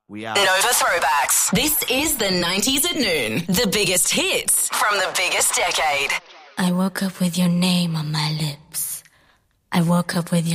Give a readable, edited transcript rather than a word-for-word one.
We are. Nova Throwbacks. This is the 90s at noon. The biggest hits from the biggest decade. I woke up with your name on my lips. I woke up with your